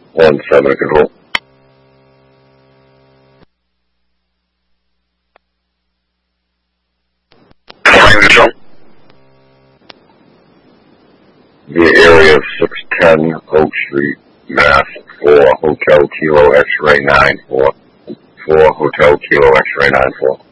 1-7 control. The area of 610 Oak Street, Mass. For Hotel Kilo X-Ray 94. For Hotel Kilo X-Ray 94.